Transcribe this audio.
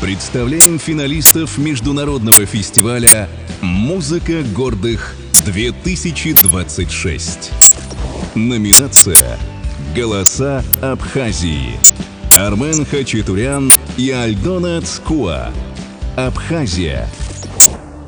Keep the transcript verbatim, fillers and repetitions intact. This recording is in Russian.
Представляем финалистов международного фестиваля «Музыка гордых-две тысячи двадцать шесть». Номинация «Голоса Абхазии». Армен Хачатурян и Альдона Цкуа. Абхазия.